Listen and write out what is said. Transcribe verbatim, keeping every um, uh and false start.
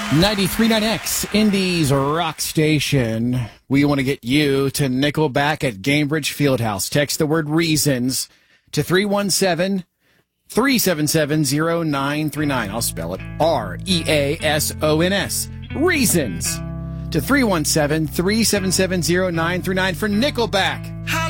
ninety-three point nine X, Indy's rock station. We want to get you to Nickelback at Gainbridge Fieldhouse. Text the word reasons to three one seven, three seven seven, zero nine three nine. I'll spell it R E A S O N S. Reasons to three one seven, three seven seven, zero nine three nine for Nickelback.